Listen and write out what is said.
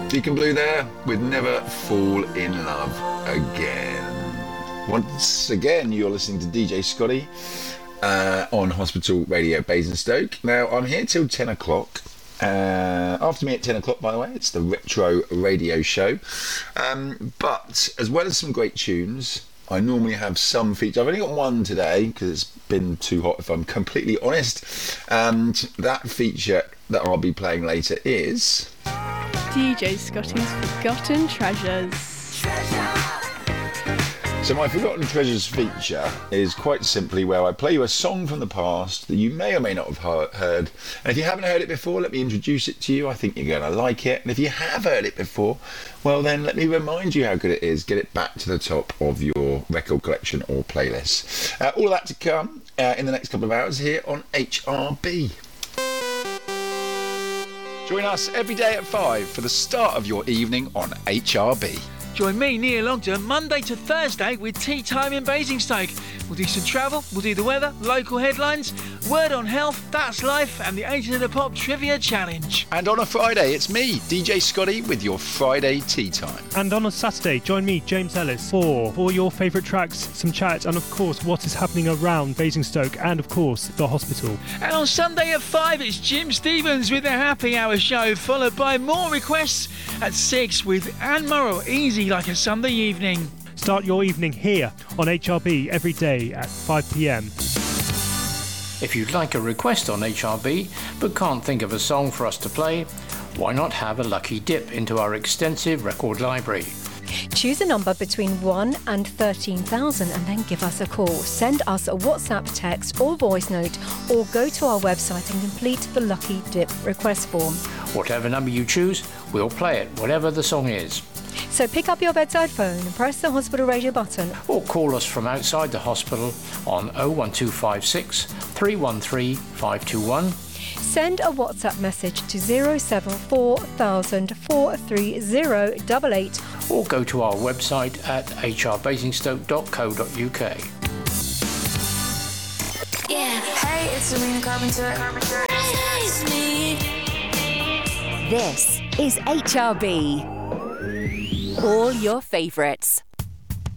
Deacon Blue there with Never Fall in Love Again. Once again, you're listening to DJ Scotty on Hospital Radio Basingstoke. Now, I'm here till 10 o'clock. After me at 10 o'clock, by the way, it's the Retro Radio Show. But as well as some great tunes, I normally have some features. I've only got one today because it's been too hot, if I'm completely honest. And that feature that I'll be playing later is DJ Scotty's Forgotten Treasures. So my Forgotten Treasures feature is quite simply where I play you a song from the past that you may or may not have heard. And if you haven't heard it before, let me introduce it to you. I think you're going to like it. And if you have heard it before, well then let me remind you how good it is. Get it back to the top of your record collection or playlist. All of that to come in the next couple of hours here on HRB. Join us every day at 5 for the start of your evening on HRB. Join me, Neil Ogden, Monday to Thursday with Tea Time in Basingstoke. We'll do some travel, we'll do the weather, local headlines, word on health, that's life, and the 80s of the Pop Trivia Challenge. And on a Friday, it's me, DJ Scotty, with your Friday Tea Time. And on a Saturday, join me, James Ellis, for all your favourite tracks, some chat, and of course, what is happening around Basingstoke, and of course, the hospital. And on Sunday at 5, it's Jim Stevens with the Happy Hour show, followed by more requests at 6 with Anne Murrell, Easy Like a Sunday Evening. Start your evening here on HRB every day at 5 p.m. If you'd like a request on HRB but can't think of a song for us to play, why not have a lucky dip into our extensive record library? Choose a number between 1 and 13,000 and then give us a call. Send us a WhatsApp, text or voice note, or go to our website and complete the Lucky Dip request form. Whatever number you choose, we'll play it, whatever the song is. So pick up your bedside phone and press the hospital radio button. Or call us from outside the hospital on 01256 313 521. Send a WhatsApp message to 074,000 43088. Or go to our website at hrbasingstoke.co.uk. Yeah. Hey, it's Serena Carpenter. Hey, it's me. This is HRB. All your favourites.